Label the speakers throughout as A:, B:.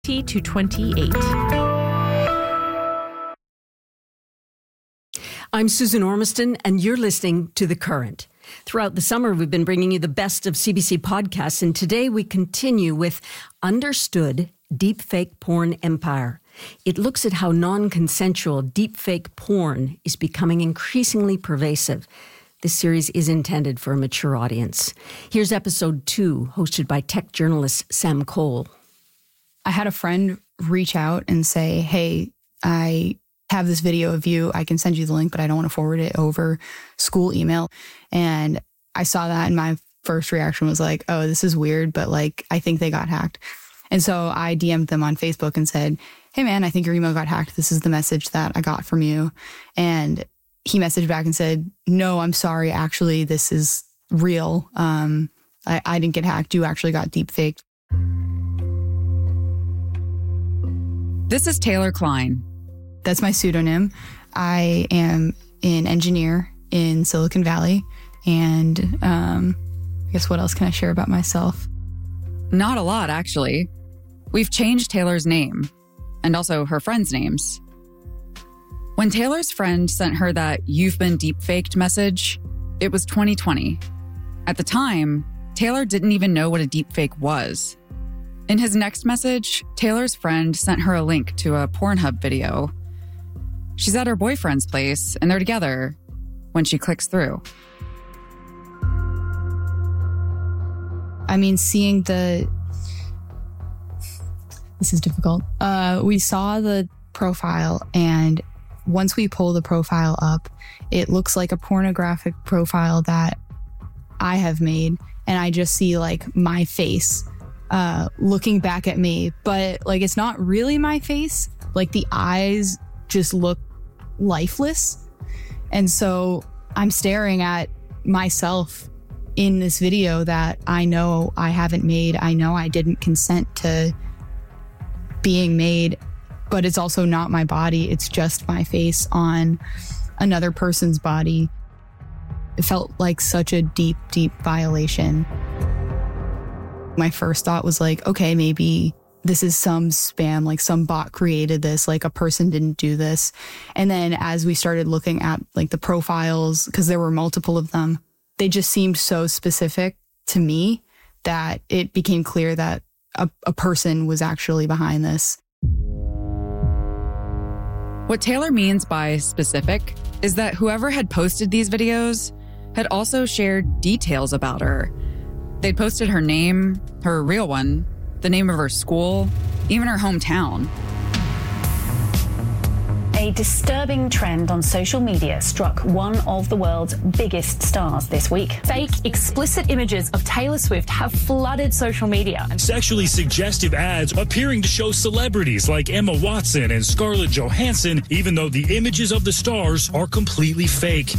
A: to 28.
B: I'm Susan Ormiston, and you're listening to The Current. Throughout the summer, we've been bringing you the best of CBC podcasts, and today we continue with Understood: Deepfake Porn Empire. It looks at how non-consensual deepfake porn is becoming increasingly pervasive. This series is intended for a mature audience. Here's episode 2, hosted by tech journalist Sam Cole.
C: I had a friend reach out and say, hey, I have this video of you. I can send you the link, but I don't want to forward it over school email. And I saw that and my first reaction was like, oh, this is weird, but like, I think they got hacked. And so I DM'd them on Facebook and said, hey man, I think your email got hacked. This is the message that I got from you. And he messaged back and said, no, I'm sorry. Actually, this is real. I didn't get hacked. You actually got deep faked.
D: This is Taylor Klein.
C: That's my pseudonym. I am an engineer in Silicon Valley. And I guess what else can I share about myself?
D: Not a lot, actually. We've changed Taylor's name and also her friends' names. When Taylor's friend sent her that "you've been deepfaked" message, it was 2020. At the time, Taylor didn't even know what a deepfake was. In his next message, Taylor's friend sent her a link to a Pornhub video. She's at her boyfriend's place, and they're together when she clicks through.
C: I mean, this is difficult. We saw the profile, and once we pull the profile up, it looks like a pornographic profile that I have made, and I just see like my face looking back at me, but like it's not really my face. Like the eyes just look lifeless. And so I'm staring at myself in this video that I know I haven't made. I know I didn't consent to being made, but it's also not my body. It's just my face on another person's body. It felt like such a deep, deep violation. My first thought was like, okay, maybe this is some spam, like some bot created this, like a person didn't do this. And then as we started looking at like the profiles, because there were multiple of them, they just seemed so specific to me that it became clear that a person was actually behind this.
D: What Taylor means by specific is that whoever had posted these videos had also shared details about her. They'd posted her name, her real one, the name of her school, even her hometown.
E: A disturbing trend on social media struck one of the world's biggest stars this week.
A: Fake, explicit images of Taylor Swift have flooded social media.
F: Sexually suggestive ads appearing to show celebrities like Emma Watson and Scarlett Johansson, even though the images of the stars are completely fake.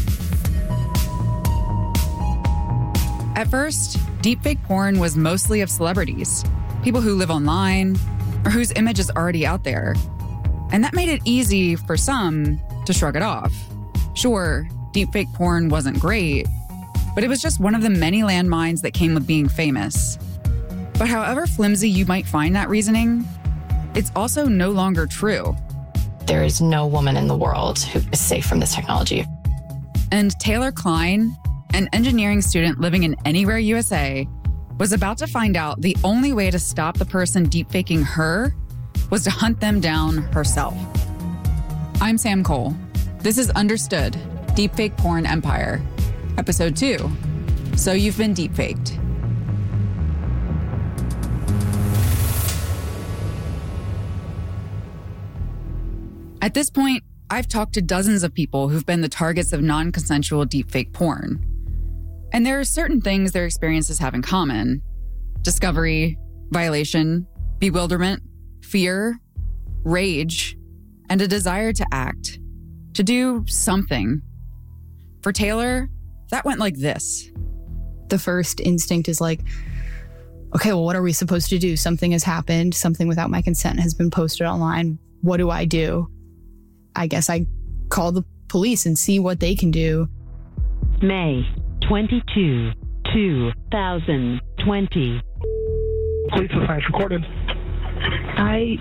D: At first, deepfake porn was mostly of celebrities, people who live online or whose image is already out there. And that made it easy for some to shrug it off. Sure, deepfake porn wasn't great, but it was just one of the many landmines that came with being famous. But however flimsy you might find that reasoning, it's also no longer true.
G: There is no woman in the world who is safe from this technology.
D: And Taylor Klein, an engineering student living in Anywhere, USA, was about to find out the only way to stop the person deepfaking her was to hunt them down herself. I'm Sam Cole. This is Understood: Deepfake Porn Empire, Episode 2. So You've Been Deepfaked. At this point, I've talked to dozens of people who've been the targets of non-consensual deepfake porn. And there are certain things their experiences have in common: discovery, violation, bewilderment, fear, rage, and a desire to act, to do something. For Taylor, that went like this.
C: The first instinct is like, okay, well, what are we supposed to do? Something has happened. Something without my consent has been posted online. What do? I guess I call the police and see what they can do.
H: May 22, 2020.
I: Police science recorded. I